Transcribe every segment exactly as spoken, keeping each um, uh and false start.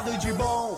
De bom.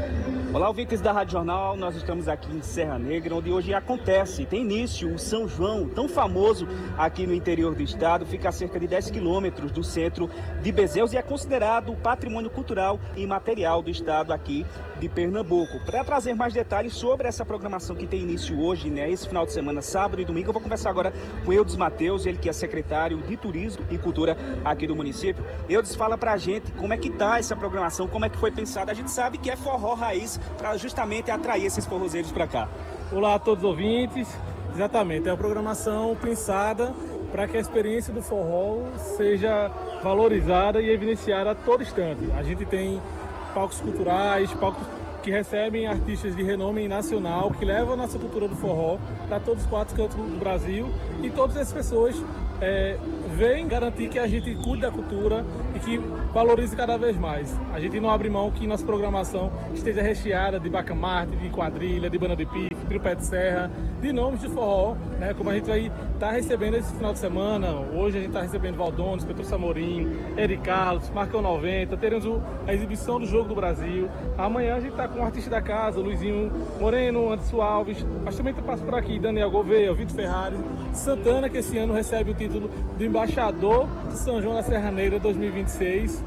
Olá, ouvintes da Rádio Jornal, nós estamos aqui em Serra Negra, onde hoje acontece, tem início o São João, tão famoso aqui no interior do estado, fica a cerca de dez quilômetros do centro de Bezerros e é considerado patrimônio cultural e imaterial do estado aqui de Pernambuco. Para trazer mais detalhes sobre essa programação que tem início hoje, né, esse final de semana, sábado e domingo, eu vou conversar agora com Eudes Mateus, ele que é secretário de Turismo e Cultura aqui do município. Eudes, fala pra gente como é que tá essa programação, como é que foi pensada. A gente sabe que é forró raiz, para justamente atrair esses forrozeiros para cá. Olá a todos os ouvintes, exatamente, é uma programação pensada para que a experiência do forró seja valorizada e evidenciada a todo instante. A gente tem palcos culturais, palcos que recebem artistas de renome nacional, que levam a nossa cultura do forró para todos os quatro cantos do Brasil, e todas as pessoas é, vêm garantir que a gente cuide da cultura e que valorize cada vez mais. A gente não abre mão que nossa programação esteja recheada de bacamarte, de quadrilha, de banda de pife, de pé de serra, de nomes de forró, né? Como a gente vai estar tá recebendo esse final de semana. Hoje a gente está recebendo Valdones, Petrúcio Amorim, Eric Carlos, Marcão noventa, teremos o, a exibição do Jogo do Brasil. Amanhã a gente está com o artista da casa, Luizinho Moreno, Anderson Alves, mas também passa por aqui Daniel Gouveia, Vitor Ferrari, Santana, que esse ano recebe o título do embaixador de São João da Serra Negra dois mil e vinte e seis.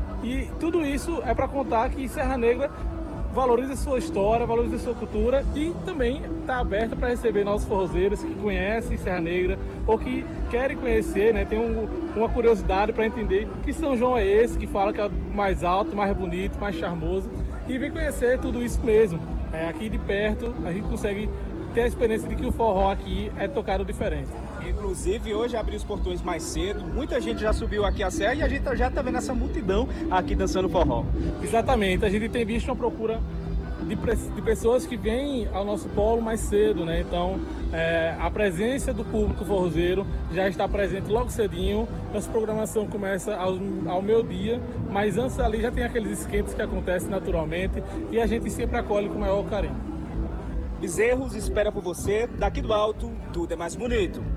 E tudo isso é para contar que Serra Negra valoriza sua história, valoriza sua cultura e também está aberta para receber novos forrozeiros que conhecem Serra Negra ou que querem conhecer, né? Tem um, uma curiosidade para entender que São João é esse, que fala que é o mais alto, mais bonito, mais charmoso, e vem conhecer tudo isso mesmo. É, aqui de perto a gente consegue ter a experiência de que o forró aqui é tocado diferente. Inclusive, hoje abriu os portões mais cedo, muita gente já subiu aqui a serra e a gente já está vendo essa multidão aqui dançando forró. Exatamente, a gente tem visto uma procura de, de pessoas que vêm ao nosso polo mais cedo, né? Então, é, a presença do público forrozeiro já está presente logo cedinho. Nossa programação começa ao, ao meio-dia, mas antes ali já tem aqueles esquentos que acontecem naturalmente e a gente sempre acolhe com o maior carinho. Bezerros espera por você, daqui do alto, tudo é mais bonito.